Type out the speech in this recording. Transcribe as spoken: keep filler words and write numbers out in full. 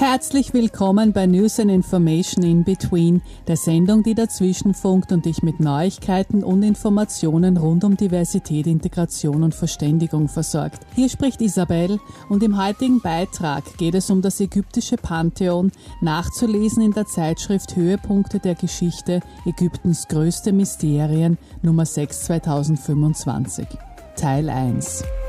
Herzlich willkommen bei News and Information in Between, der Sendung, die dazwischen funkt und dich mit Neuigkeiten und Informationen rund um Diversität, Integration und Verständigung versorgt. Hier spricht Isabel und im heutigen Beitrag geht es um das ägyptische Pantheon, nachzulesen in der Zeitschrift Höhepunkte der Geschichte, Ägyptens größte Mysterien, Nummer sechs zweitausendfünfundzwanzig. Teil eins.